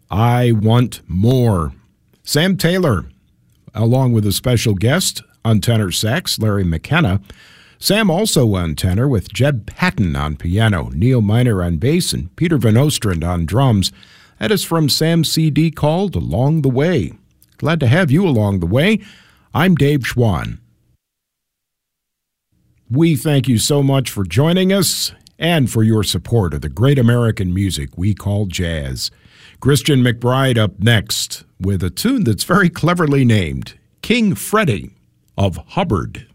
I Want More. Sam Taylor, along with a special guest on tenor sax, Larry McKenna. Sam also on tenor with Jeb Patton on piano, Neil Miner on bass, and Peter Van Ostrand on drums. That is from Sam's CD called Along the Way. Glad to have you along the way. I'm Dave Schwann. We thank you so much for joining us and for your support of the great American music we call jazz. Christian McBride up next with a tune that's very cleverly named King Freddie of Hubbard.